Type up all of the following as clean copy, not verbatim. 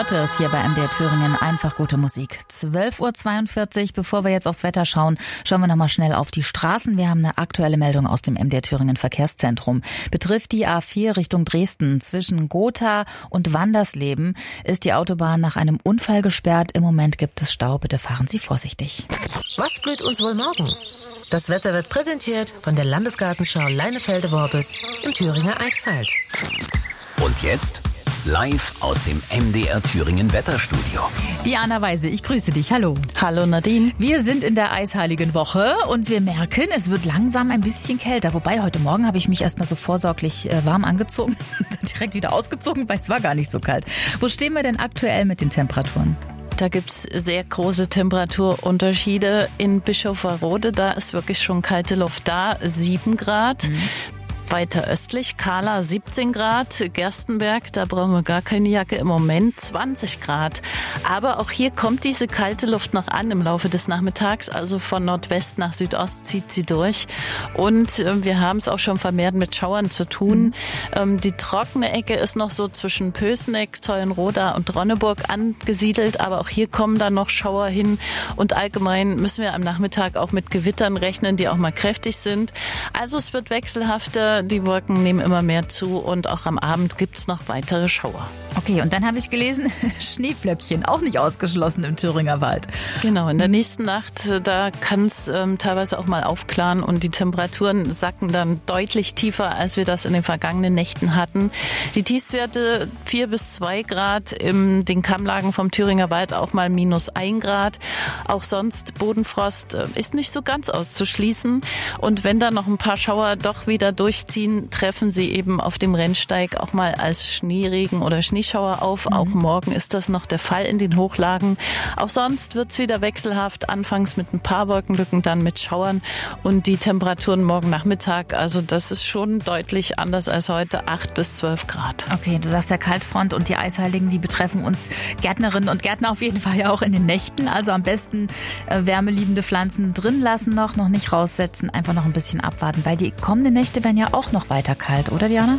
Hier bei MDR Thüringen einfach gute Musik. 12:42 Uhr. Bevor wir jetzt aufs Wetter schauen, schauen wir nochmal schnell auf die Straßen. Wir haben eine aktuelle Meldung aus dem MDR Thüringen Verkehrszentrum. Betrifft die A4 Richtung Dresden. Zwischen Gotha und Wandersleben ist die Autobahn nach einem Unfall gesperrt. Im Moment gibt es Stau. Bitte fahren Sie vorsichtig. Was blüht uns wohl morgen? Das Wetter wird präsentiert von der Landesgartenschau Leinefelde-Worbis im Thüringer Eichsfeld. Und jetzt live aus dem MDR Thüringen Wetterstudio. Diana Weise, ich grüße dich. Hallo. Hallo Nadine. Wir sind in der eisheiligen Woche und wir merken, es wird langsam ein bisschen kälter. Wobei, heute Morgen habe ich mich erstmal so vorsorglich warm angezogen, direkt wieder ausgezogen, weil es war gar nicht so kalt. Wo stehen wir denn aktuell mit den Temperaturen? Da gibt's sehr große Temperaturunterschiede. In Bischofferode, da ist wirklich schon kalte Luft da, 7 Grad. Weiter östlich, Kahla 17 Grad, Gerstenberg, da brauchen wir gar keine Jacke, im Moment 20 Grad. Aber auch hier kommt diese kalte Luft noch an im Laufe des Nachmittags, also von Nordwest nach Südost zieht sie durch. Und wir haben es auch schon vermehrt mit Schauern zu tun. Die trockene Ecke ist noch so zwischen Pößneck, Zeulenroda und Ronneburg angesiedelt, aber auch hier kommen dann noch Schauer hin. Und allgemein müssen wir am Nachmittag auch mit Gewittern rechnen, die auch mal kräftig sind. Also es wird wechselhafter. Die Wolken nehmen immer mehr zu und auch am Abend gibt's noch weitere Schauer. Okay, und dann habe ich gelesen, Schneeflöckchen, auch nicht ausgeschlossen im Thüringer Wald. Genau, in der nächsten Nacht, da kann es teilweise auch mal aufklaren und die Temperaturen sacken dann deutlich tiefer, als wir das in den vergangenen Nächten hatten. Die Tiefstwerte 4 bis 2 Grad, in den Kammlagen vom Thüringer Wald auch mal -1 Grad. Auch sonst Bodenfrost ist nicht so ganz auszuschließen. Und wenn dann noch ein paar Schauer doch wieder durchziehen, treffen sie eben auf dem Rennsteig auch mal als Schneeregen oder Schneeschauer auf. Auch morgen ist das noch der Fall in den Hochlagen. Auch sonst wird es wieder wechselhaft, anfangs mit ein paar Wolkenlücken, dann mit Schauern. Und die Temperaturen morgen Nachmittag, also das ist schon deutlich anders als heute, 8 bis 12 Grad. Okay, du sagst ja Kaltfront und die Eisheiligen, die betreffen uns Gärtnerinnen und Gärtner auf jeden Fall ja auch in den Nächten. Also am besten wärmeliebende Pflanzen drin lassen noch nicht raussetzen, einfach noch ein bisschen abwarten, weil die kommenden Nächte werden ja auch noch weiter kalt, oder Diana?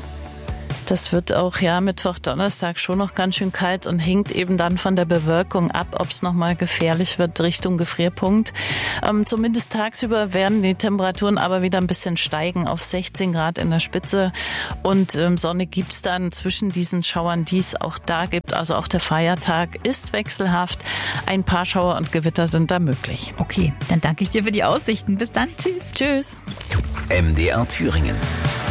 Das wird auch Mittwoch, Donnerstag schon noch ganz schön kalt und hängt eben dann von der Bewölkung ab, ob es nochmal gefährlich wird Richtung Gefrierpunkt. Zumindest tagsüber werden die Temperaturen aber wieder ein bisschen steigen auf 16 Grad in der Spitze und Sonne gibt's dann zwischen diesen Schauern, die es auch da gibt. Also auch der Feiertag ist wechselhaft. Ein paar Schauer und Gewitter sind da möglich. Okay, dann danke ich dir für die Aussichten. Bis dann. Tschüss. Tschüss. MDR Thüringen.